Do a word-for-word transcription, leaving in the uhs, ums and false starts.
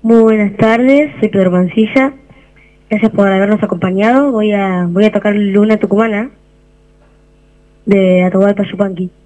Muy buenas tardes, soy Pedro Mancilla. Gracias por habernos acompañado. Voy a voy a tocar Luna Tucumana de Atahualpa Yupanqui.